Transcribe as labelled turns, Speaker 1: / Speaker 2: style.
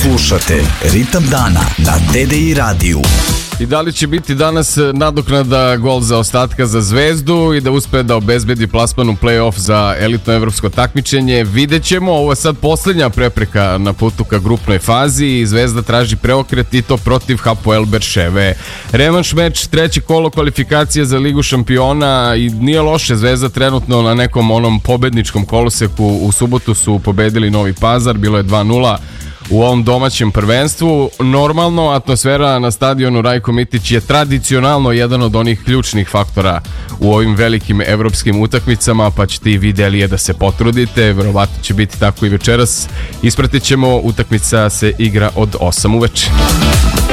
Speaker 1: Slušate Ritam dana na TDI radiju.
Speaker 2: I da li će biti danas nadoknada gol za ostatka za Zvezdu i da uspe da obezbedi plasman u play-off za elitno evropsko takmičenje? Vidjet ćemo. Ovo je sad posljednja prepreka na putu ka grupnoj fazi i Zvezda traži preokret i to protiv Hapoel Berševe. Revanš meč, treće kolo kvalifikacije za Ligu šampiona i nije loše. Zvezda trenutno na nekom onom pobedničkom koloseku. U subotu su pobedili Novi Pazar, bilo je 2-0 u ovom domaćem prvenstvu. Normalno, atmosfera na stadionu Rajko Mitić je tradicionalno jedan od onih ključnih faktora u ovim velikim evropskim utakmicama, pa ćete i vidjeli da se potrudite, verovatno će biti tako i večeras. Ispratit ćemo, utakmica se igra od 8 uveče.